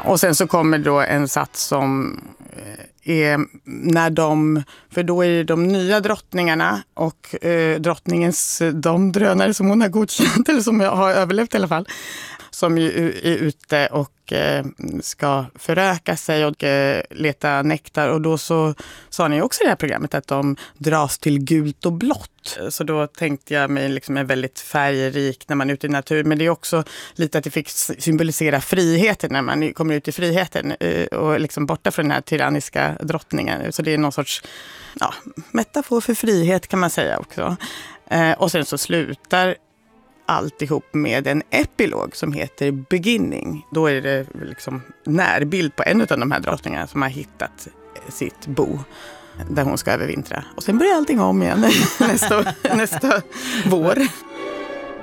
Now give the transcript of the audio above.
Och sen så kommer då en sats som är när för då är de nya drottningarna och drottningens de drönare som hon har godkänt, eller som har överlevt i alla fall, som ju är ute och ska föröka sig och leta nektar. Och då så sa ni också i det här programmet att de dras till gult och blått. Så då tänkte jag mig liksom är väldigt färgrik när man är ute i naturen. Men det är också lite att det fick symbolisera friheten när man kommer ut i friheten och liksom borta från den här tyranniska drottningen. Så det är någon sorts metafor för frihet kan man säga också. Och sen så slutar alltihop med en epilog som heter Beginning. Då är det liksom närbild på en av de här drottningarna som har hittat sitt bo där hon ska övervintra. Och sen börjar allting om igen nästa vår.